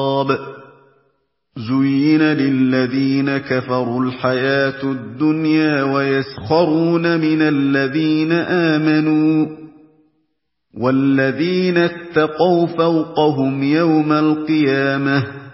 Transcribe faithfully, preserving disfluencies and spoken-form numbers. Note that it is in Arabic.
زُيِّنَ لِلَّذِينَ كَفَرُوا الْحَيَاةُ الدُّنْيَا وَيَسْخَرُونَ مِنَ الَّذِينَ آمَنُوا ۘ وَالَّذِينَ اتَّقَوْا فَوْقَهُمْ يَوْمَ الْقِيَامَةِ